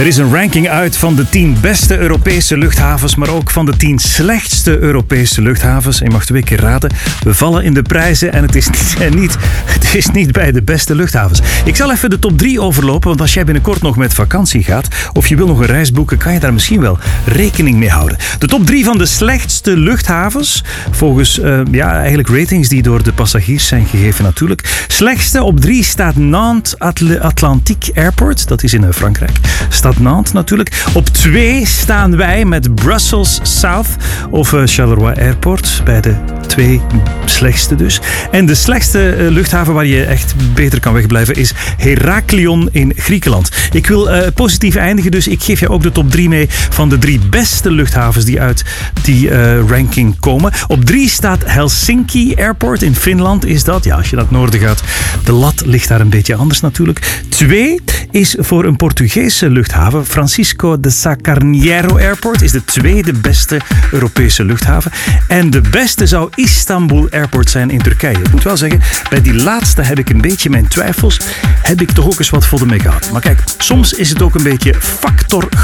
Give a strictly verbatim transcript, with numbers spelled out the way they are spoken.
Er is een ranking uit van de tien beste Europese luchthavens, maar ook van de tien slechtste Europese luchthavens. En je mag twee keer raden, we vallen in de prijzen en het is niet, niet, het is niet bij de beste luchthavens. Ik zal even de top drie overlopen, want als jij binnenkort nog met vakantie gaat of je wil nog een reis boeken, kan je daar misschien wel rekening mee houden. De top drie van de slechtste luchthavens, volgens uh, ja, eigenlijk ratings die door de passagiers zijn gegeven natuurlijk. Slechtste op drie staat Nantes Atlantique Airport, dat is in uh, Frankrijk. Stad Nantes natuurlijk. Op twee staan wij met Brussels South of uh, Charleroi Airport, bij de twee slechtste dus. En de slechtste uh, luchthaven waar je echt beter kan wegblijven is Heraklion in Griekenland. Ik wil uh, positief eindigen, dus ik geef jou ook de top drie mee van de drie beste luchthavens die uit die uh, ranking komen. Op drie staat Helsinki Airport in Finland. Is dat? Ja, als je naar het noorden gaat. De lat ligt daar een beetje anders natuurlijk. Twee is voor een Portugese luchthaven. Francisco de Sá Carneiro Airport is de tweede beste Europese luchthaven. En de beste zou Istanbul Airport zijn in Turkije. Ik moet wel zeggen, bij die laatste heb ik een beetje mijn twijfels. Heb ik toch ook eens wat voor de mee gehad. Maar kijk, soms is het ook een beetje factor